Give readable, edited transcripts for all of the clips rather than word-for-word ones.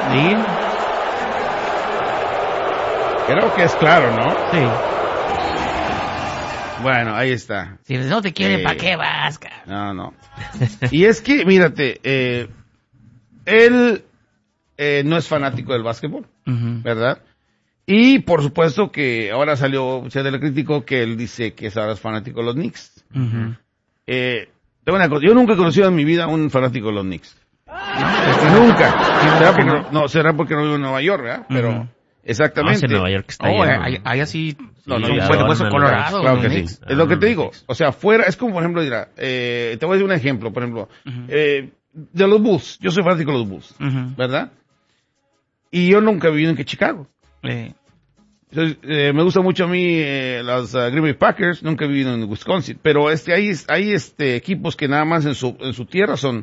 Sí. Creo que es claro, ¿no? Sí. Bueno, ahí está. Si no te quieren, ¿para qué vas, cara? No. Y es que, mírate, él no es fanático del básquetbol, ¿verdad? Y por supuesto que ahora salió, se le criticó que él dice que ahora es fanático de los Knicks. Tengo una cosa, yo nunca he conocido en mi vida a un fanático de los Knicks. Nunca. Será porque no vivo en Nueva York, ¿verdad? Pero, exactamente. En Nueva York está hay así, no, hueso colorado. Claro que sí. Es lo que te digo. O sea, fuera, es como, por ejemplo, dirá, te voy a decir un ejemplo, por ejemplo, de los Bulls. Yo soy fanático de los Bulls, ¿verdad? Y yo nunca he vivido en Chicago. Entonces, me gusta mucho a mí los Green Bay Packers, nunca he vivido en Wisconsin, pero hay equipos que nada más en su tierra son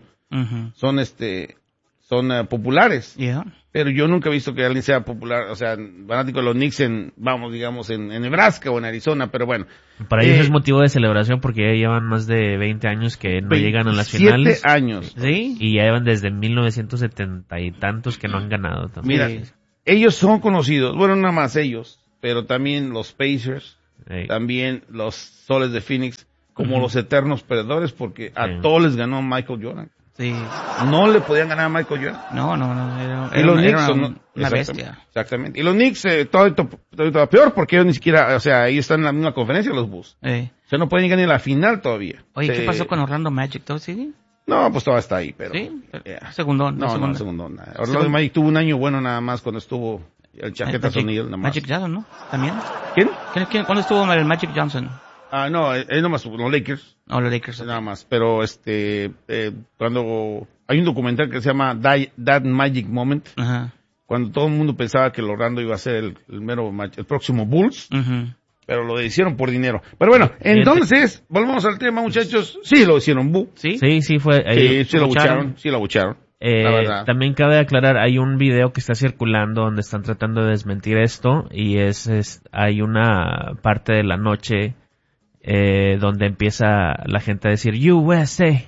populares. Yeah. Pero yo nunca he visto que alguien sea popular, o sea, fanático de los Knicks en Nebraska o en Arizona, pero bueno. Para ellos es motivo de celebración porque ya llevan más de 20 años que no llegan a las finales. 7 años. Sí. Y ya llevan desde 1970 y tantos que no han ganado también. Mira, ellos son conocidos, bueno, nada más ellos, pero también los Pacers, también los Soles de Phoenix, como los eternos perdedores, porque a todos les ganó Michael Jordan. Sí. No le podían ganar a Michael Jordan. No. Y los Knicks son una bestia. Exactamente. Y los Knicks todavía peor porque ellos ni siquiera, o sea, ellos están en la misma conferencia los Bulls. O sea, no pueden llegar ni a la final todavía. Oye, ¿qué pasó con Orlando Magic? ¿Todo sigue? No, pues todavía está ahí, pero. Sí. Segundón. No, segundón. Orlando Magic tuvo un año bueno nada más cuando estuvo el chaqueta sonido nada más. Magic Johnson, ¿no? También. ¿Quién? ¿Cuándo estuvo el Magic Johnson? No, él nomás los Lakers. No, los Lakers. Nada más, pero cuando hay un documental que se llama That Magic Moment, cuando todo el mundo pensaba que el Orlando iba a ser el próximo Bulls, pero lo hicieron por dinero. Pero bueno, entonces, volvemos al tema, muchachos. Sí, lo hicieron, Sí, fue. Sí, lo abucharon. También cabe aclarar, hay un video que está circulando donde están tratando de desmentir esto y hay una parte de la noche donde empieza la gente a decir USA,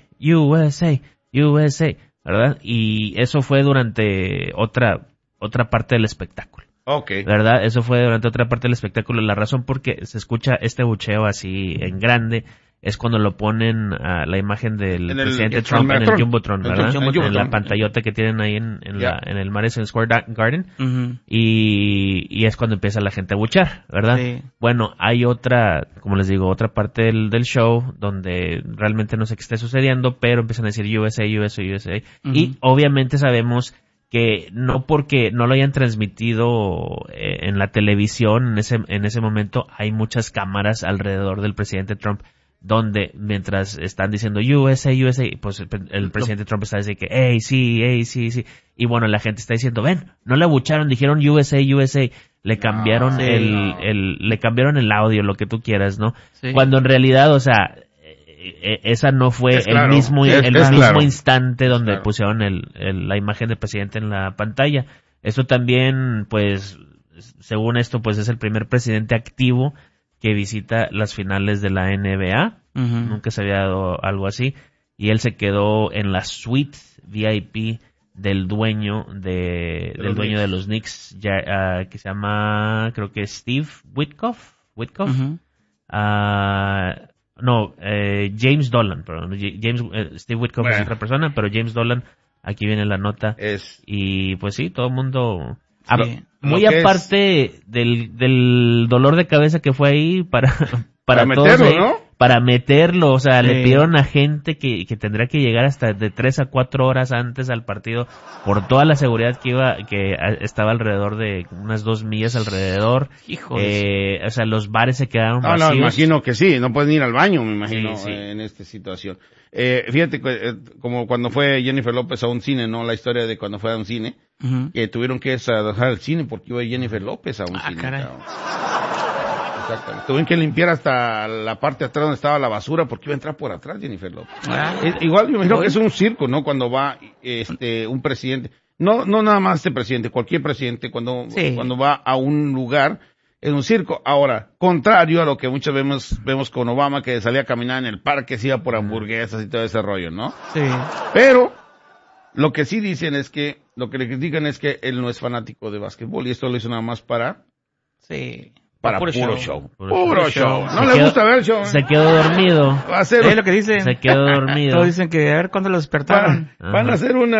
¿verdad? Y eso fue durante otra parte del espectáculo. Okay. ¿Verdad? Eso fue durante otra parte del espectáculo. La razón por qué se escucha este bucheo así en grande es cuando lo ponen a la imagen del presidente Trump en el Jumbotron, ¿verdad? En la pantallota que tienen ahí en el Madison Square Garden. Y es cuando empieza la gente a buchar, ¿verdad? Sí. Bueno, hay otra, como les digo, otra parte del show donde realmente no sé qué está sucediendo, pero empiezan a decir USA. Y obviamente sabemos que no porque no lo hayan transmitido en la televisión en ese momento, hay muchas cámaras alrededor del presidente Trump donde mientras están diciendo USA, pues el presidente Trump está diciendo que hey, sí, y bueno, la gente está diciendo, ven, no le abucharon, dijeron USA, le cambiaron le cambiaron el audio, lo que tú quieras, ¿no? Sí. Cuando en realidad, o sea, esa no fue el mismo instante donde pusieron la imagen del presidente en la pantalla. Esto también, pues, según esto, pues es el primer presidente activo que visita las finales de la NBA. Nunca se había dado algo así. Y él se quedó en la suite VIP del dueño de los Knicks, que se llama, creo que Steve Witkoff. James Dolan, perdón. Steve Witkoff es otra persona, pero James Dolan, aquí viene la nota. Y pues sí, todo el mundo... Sí. Muy aparte del dolor de cabeza que fue ahí para meterlo, todos, ¿no? Para meterlo, o sea, le pidieron a gente que tendría que llegar hasta de 3 a 4 horas antes al partido por toda la seguridad que estaba alrededor de unas 2 millas alrededor. Híjole. O sea, los bares se quedaron vacíos. No, imagino que sí, no pueden ir al baño, me imagino, en esta situación. Fíjate, como cuando fue Jennifer López a un cine, ¿no? La historia de cuando fue a un cine, que tuvieron que dejar el cine porque iba Jennifer López a un cine. Caray. Exactamente. Tuvieron que limpiar hasta la parte de atrás donde estaba la basura porque iba a entrar por atrás Jennifer López. Igual me imagino que es un circo, ¿no? Cuando va un presidente, no nada más este presidente, cualquier presidente cuando va a un lugar es un circo. Ahora, contrario a lo que muchas veces vemos con Obama, que salía a caminar en el parque, se iba por hamburguesas y todo ese rollo, ¿no? Sí. Pero lo que sí dicen es que Lo que le critican es que él no es fanático de básquetbol y esto lo hizo nada más para puro show. Puro show. No le gusta ver el show. Se quedó dormido. Va a ser, es lo que dicen. Se quedó dormido. Todos dicen que a ver cuándo lo despertaron. Van a hacer un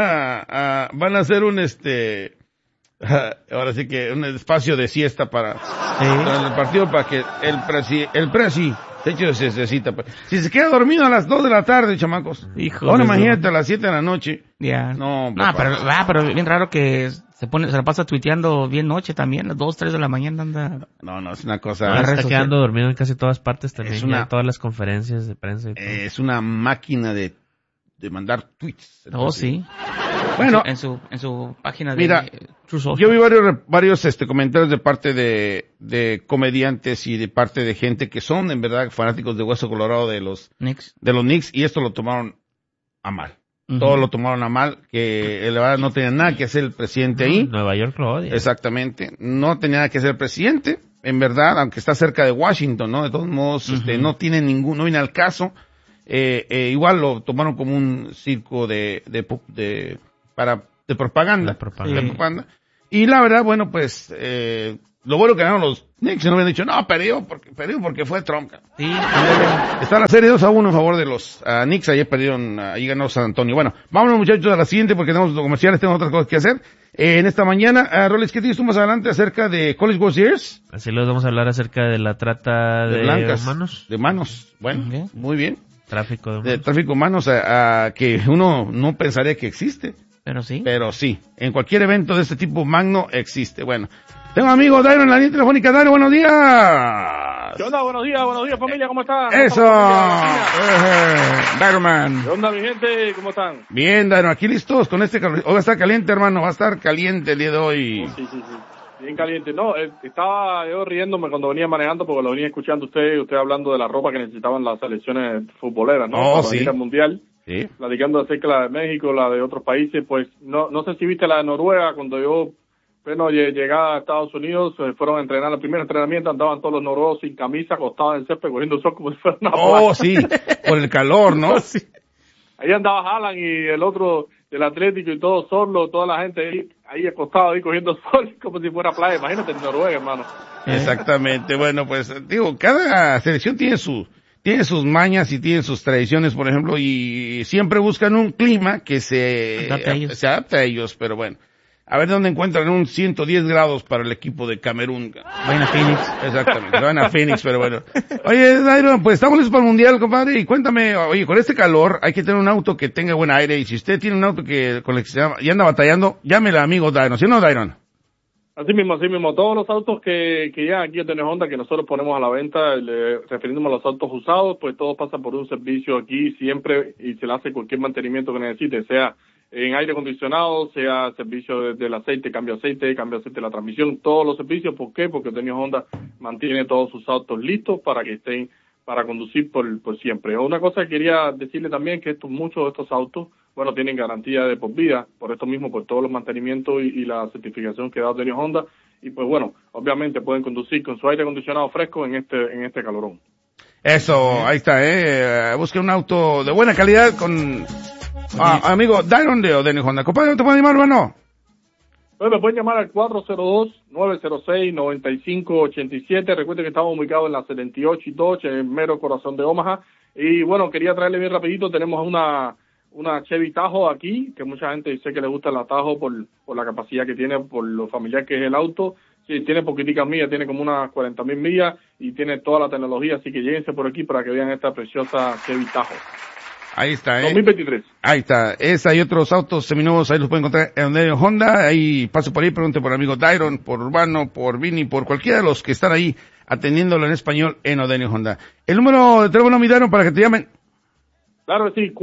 ahora sí que un espacio de siesta para el partido para que el presi de hecho se necesita. Si se queda dormido a las 2 de la tarde, chamacos. Hijo. Ahora imagínate a las 7 de la noche. Ya. No, pero bien raro que se la pasa tuiteando bien noche también, a las 2, 3 de la mañana anda. No, es una cosa. Está quedando dormido en casi todas partes también, en todas las conferencias de prensa y todo. Es una máquina de mandar tweets. Entonces, sí. Bueno, en su página de mira, True Social. Yo vi varios comentarios de parte de comediantes y de parte de gente que son en verdad fanáticos de Hueso Colorado de los Knicks y esto lo tomaron a mal. Todos lo tomaron a mal, que la verdad no tenía nada que hacer el presidente ahí. Nueva York lo odia. Exactamente. No tenía nada que hacer el presidente, en verdad, aunque está cerca de Washington, ¿no? De todos modos, no viene al caso. Igual lo tomaron como un circo de propaganda. De propaganda. Y la verdad, bueno, pues, lo bueno que ganaron los Knicks, no habían dicho, no, perdió porque fue Trump. Sí. Está la serie 2-1 en favor de los Knicks, ayer ganó San Antonio. Bueno, vámonos muchachos a la siguiente porque tenemos los comerciales, tenemos otras cosas que hacer. En esta mañana, Rolex, ¿qué tienes tú más adelante acerca de College World Series? Así les vamos a hablar acerca de la trata de blancas, humanos. De manos, bueno, muy bien. Tráfico de humanos. De tráfico de humanos que uno no pensaría que existe. Pero sí, en cualquier evento de este tipo magno existe. Bueno, tengo amigo Dairon en la línea telefónica. Dairon, buenos días. ¿Qué onda? Buenos días familia, ¿cómo están? Eso, Dairon man. ¿Qué onda mi gente? ¿Cómo están? Bien, Dairon, aquí listos con este calor. Hoy va a estar caliente, hermano, va a estar caliente el día de hoy. Sí. Bien caliente. No, estaba yo riéndome cuando venía manejando porque lo venía escuchando usted hablando de la ropa que necesitaban las selecciones futboleras, ¿no? Oh, para sí. ir al Mundial. Sí. Platicando acerca de la de México, la de otros países, pues no sé si viste la de Noruega, cuando yo llegaba a Estados Unidos, fueron a entrenar el primer entrenamiento, andaban todos los noruegos sin camisa, acostados en el césped, cogiendo sol como si fuera una playa. Sí, por el calor, ¿no? Sí. Ahí andaba Haaland y el otro del Atlético y todo solo, toda la gente ahí acostado ahí cogiendo sol como si fuera playa, imagínate en Noruega, hermano. Exactamente, bueno, pues digo, cada selección tiene sus mañas y tiene sus tradiciones, por ejemplo, y siempre buscan un clima que se adapte a ellos, pero bueno, a ver dónde encuentran un 110 grados para el equipo de Camerún. Vayan a Phoenix. Exactamente, van a Phoenix, pero bueno. Oye, Dairon, pues estamos listos para el Mundial, compadre, y cuéntame, oye, con este calor hay que tener un auto que tenga buen aire, y si usted tiene un auto con el que ya anda batallando, llámele a amigo Dairon, ¿sí o no, Dairon? Así mismo, todos los autos que ya aquí en Tenés Honda, que nosotros ponemos a la venta, refiriéndonos a los autos usados, pues todos pasan por un servicio aquí siempre y se le hace cualquier mantenimiento que necesite, sea en aire acondicionado, sea servicio del aceite, cambio de aceite de la transmisión, todos los servicios. ¿Por qué? Porque Tenés Honda mantiene todos sus autos listos para que estén para conducir por siempre. Una cosa que quería decirle también que muchos de estos autos, bueno, tienen garantía de por vida, por esto mismo, por todos los mantenimientos y la certificación que da Tenés Honda, y pues bueno, obviamente pueden conducir con su aire acondicionado fresco en este calorón. Eso, ahí está, busque un auto de buena calidad con amigo Dairon de Tenés Honda. Compadre, ¿te pueden llamar, hermano? Pues me pueden llamar al 402-906-9587. Recuerden que estamos ubicados en la 78 y Dodge, en el mero corazón de Omaha. Y bueno, quería traerle bien rapidito, tenemos una Chevy Tahoe aquí, que mucha gente dice que le gusta la Tahoe por la capacidad que tiene, por lo familiar que es el auto. Sí, tiene poquiticas millas, tiene como unas 40,000 millas y tiene toda la tecnología, así que lléguense por aquí para que vean esta preciosa Chevy Tahoe. Ahí está, 2023. Ahí está. Esa y otros autos seminuevos, ahí los pueden encontrar en Honda. Ahí paso por ahí, pregunte por el amigo Dairon, por Urbano, por Vini, por cualquiera de los que están ahí atendiéndolo en español en Odenio Honda. El número de teléfono, mi Dairon, para que te llamen. Claro que sí,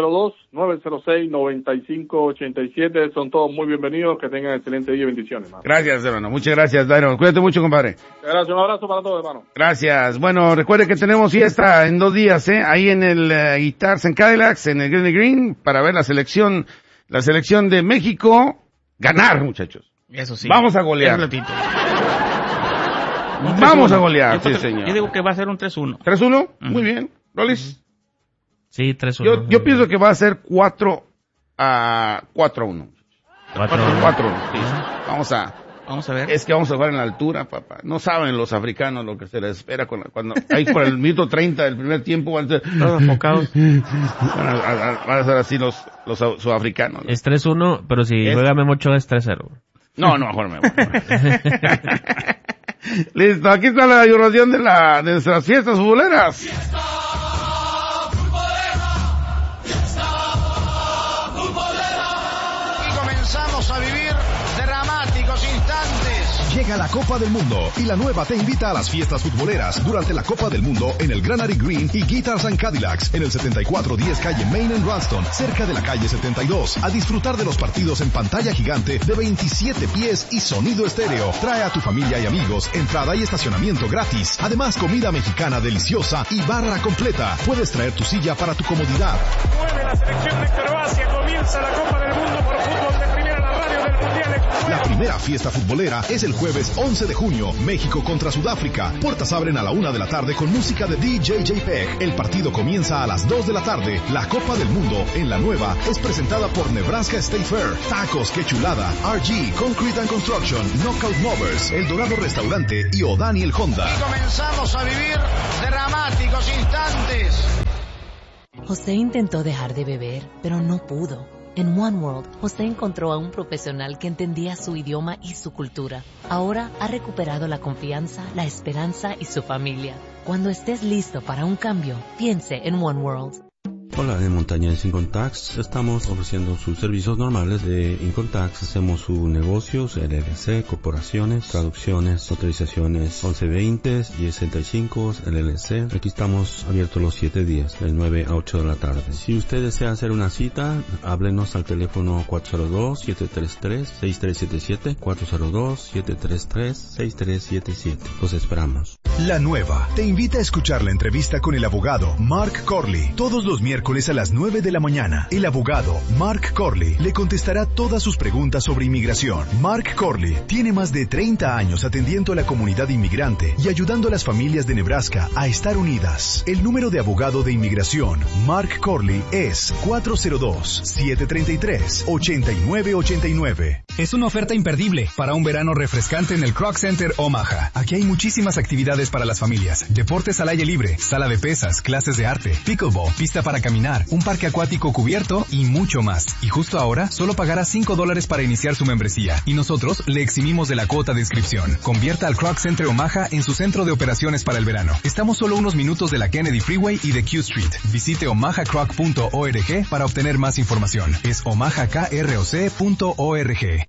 402-906-9587. Son todos muy bienvenidos. Que tengan excelente día y bendiciones, hermano. Gracias, hermano. Muchas gracias, Dairon. Cuídate mucho, compadre. Gracias. Un abrazo para todos, hermano. Gracias. Bueno, recuerde que tenemos fiesta en 2 días, ahí en el Guitars and Cadillacs, en el Green, para ver la selección de México ganar, muchachos. Eso sí. Vamos a golear. Vamos a golear, sí, señor. Yo digo que va a ser un 3-1. ¿3-1? Muy bien. ¿Rolis? Sí, 3-1. Yo pienso que va a ser 4-1. 4. Sí. Vamos a ver. Es que vamos a jugar en la altura, papá. No saben los africanos lo que se les espera cuando hay por el minuto 30 del primer tiempo van a ser todos enfocados. Van a ser así los sudafricanos, ¿no? Es 3-1, pero si juega Memo Ochoa es 3-0. No, mejor Memo. Listo, aquí está la inauguración de nuestras fiestas futboleras. Y comenzamos a vivir dramáticos instantes. Llega la Copa del Mundo y la Nueva te invita a las fiestas futboleras durante la Copa del Mundo en el Granary Green y Guitars and Cadillacs en el 7410 calle Main en Ralston, cerca de la calle 72, a disfrutar de los partidos en pantalla gigante de 27 pies y sonido estéreo. Trae a tu familia y amigos, entrada y estacionamiento gratis. Además, comida mexicana deliciosa y barra completa. Puedes traer tu silla para tu comodidad. Mueve la selección de Croacia, comienza la Copa del Mundo por fútbol de primera, la radio del Mundial. La primera fiesta futbolera es el jueves 11 de junio, México contra Sudáfrica. Puertas abren a la 1 de la tarde con música de DJ JPEG. El partido comienza a las 2 de la tarde. La Copa del Mundo en la Nueva es presentada por Nebraska State Fair, Tacos Que Chulada, RG, Concrete and Construction, Knockout Movers, El Dorado Restaurante y O'Daniel Honda. Y comenzamos a vivir dramáticos instantes. José intentó dejar de beber, pero no pudo. En One World, José encontró a un profesional que entendía su idioma y su cultura. Ahora ha recuperado la confianza, la esperanza y su familia. Cuando estés listo para un cambio, piense en One World. Hola, en Montañez Income Tax estamos ofreciendo sus servicios normales de Income Tax. Hacemos sus negocios, LLC, corporaciones, traducciones, autorizaciones 1120, 1065, LLC. Aquí estamos abiertos los 7 días, de 9 a 8 de la tarde. Si usted desea hacer una cita, háblenos al teléfono 402-733-6377, 402-733-6377. Los esperamos. La Nueva te invita a escuchar la entrevista con el abogado Mark Corley todos los miércoles a las 9 de la mañana. El abogado Mark Corley le contestará todas sus preguntas sobre inmigración. Mark Corley tiene más de 30 años atendiendo a la comunidad inmigrante y ayudando a las familias de Nebraska a estar unidas. El número de abogado de inmigración Mark Corley es 402-733-8989. Es una oferta imperdible para un verano refrescante en el Kroc Center Omaha. Aquí hay muchísimas actividades para las familias. Deportes al aire libre, sala de pesas, clases de arte, pickleball, pista para caminar, un parque acuático cubierto y mucho más. Y justo ahora, solo pagará $5 para iniciar su membresía. Y nosotros le eximimos de la cuota de inscripción. Convierta al Kroc Center Omaha en su centro de operaciones para el verano. Estamos solo unos minutos de la Kennedy Freeway y de Q Street. Visite omahacroc.org para obtener más información. Es omahakroc.org.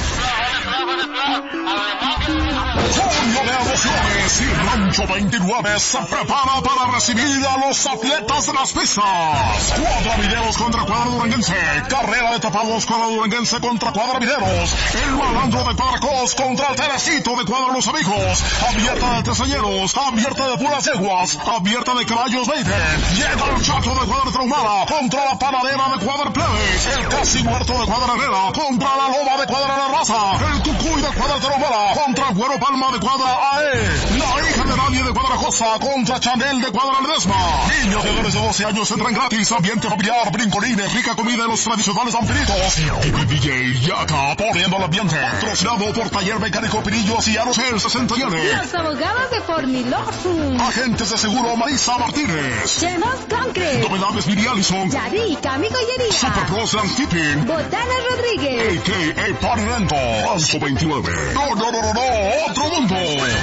Junio de Emociones y Rancho 29 se prepara para recibir a los atletas de las pistas. Cuadravideros contra Cuadra Duranguense. Carrera de tapados Cuadra Duranguense contra Cuadravideros. El Malandro de Cuadracos contra el Telecito de Cuadra Los Amigos. Abierta de Tresañeros. Abierta de Puras Yeguas. Abierta de Caballos 20. Llega el Chacho de Cuadra Traumada contra la Panadera de Cuadra Plebes. El Casi Muerto de Cuadra Herrera contra la Loba de Cuadra La Raza. El Cucuy de Cuadra Traumada contra el Güero Palma de Cuadra AE. La Hija de Nadie de Cuadra Costa contra Chanel de Cuadra Ledesma. Niños menores de 12 años entran gratis. Ambiente familiar, brincolines, rica comida en los tradicionales vampiritos. Y DJ Yaka poniendo el ambiente. Patrocinado por Taller Mecánico Pirillos y Arocel 60N. Los abogados de Fornilofum. Agentes de seguro Marisa Martínez. Chemos Concrete. Novedades Miri Allison. Yarica, mi joyería. Super Pros Landscaping. Botana Rodríguez. A.K.A. Party Rental. Rancho 29. No, otro mundo.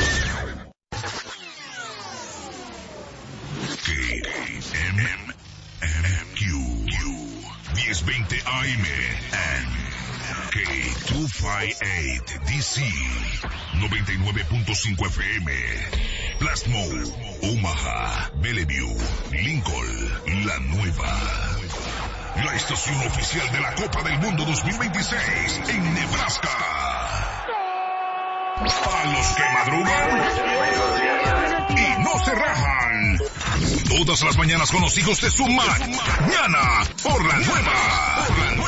KMMQ 1020 AM and K258 DC 99.5 FM. Plasmo, Omaha, Bellevue, Lincoln, La Nueva. La estación oficial de la Copa del Mundo 2026 en Nebraska. Para los que madrugan y no se rajan. Todas las mañanas con los hijos de su mañana por La Nueva.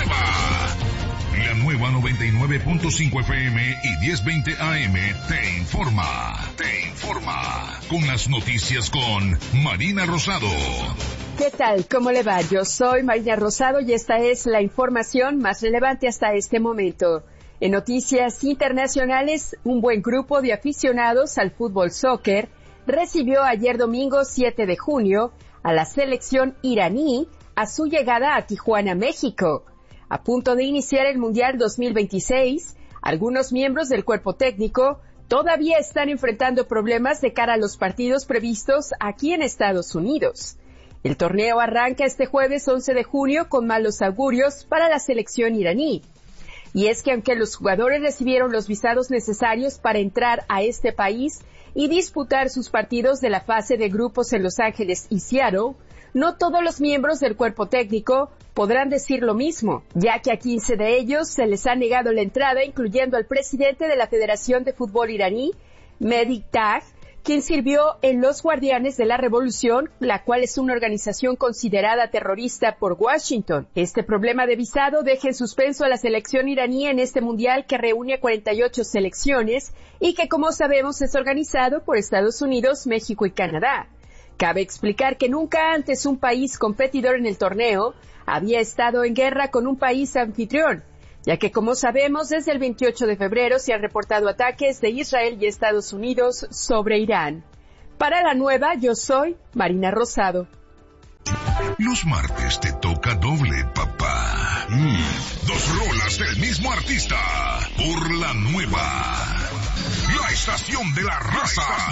La Nueva 99.5 FM y 1020 AM te informa. Con las noticias con Marina Rosado. ¿Qué tal? ¿Cómo le va? Yo soy Marina Rosado y esta es la información más relevante hasta este momento. En noticias internacionales, un buen grupo de aficionados al fútbol soccer recibió ayer domingo 7 de junio a la selección iraní a su llegada a Tijuana, México. A punto de iniciar el Mundial 2026, algunos miembros del cuerpo técnico todavía están enfrentando problemas de cara a los partidos previstos aquí en Estados Unidos. El torneo arranca este jueves 11 de junio con malos augurios para la selección iraní. Y es que aunque los jugadores recibieron los visados necesarios para entrar a este país y disputar sus partidos de la fase de grupos en Los Ángeles y Seattle, no todos los miembros del cuerpo técnico podrán decir lo mismo, ya que a 15 de ellos se les ha negado la entrada, incluyendo al presidente de la Federación de Fútbol iraní, Mehdi Tagh, quien sirvió en los Guardianes de la Revolución, la cual es una organización considerada terrorista por Washington. Este problema de visado deja en suspenso a la selección iraní en este mundial que reúne a 48 selecciones y que, como sabemos, es organizado por Estados Unidos, México y Canadá. Cabe explicar que nunca antes un país competidor en el torneo había estado en guerra con un país anfitrión, ya que, como sabemos, desde el 28 de febrero se han reportado ataques de Israel y Estados Unidos sobre Irán. Para la nueva, yo soy Marina Rosado. Los martes te toca doble, papá. 2 rolas del mismo artista. Por la nueva. La estación de la raza.